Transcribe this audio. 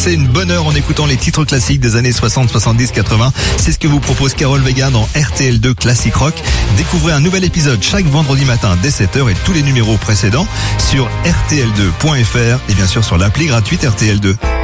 passer une bonne heure en écoutant les titres classiques des années 60, 70, 80. C'est ce que vous propose Carole Vega dans RTL2 Classic Rock. Découvrez un nouvel épisode chaque vendredi matin dès 7h et tous les numéros précédents sur rtl2.fr et bien sûr sur l'appli gratuite RTL2.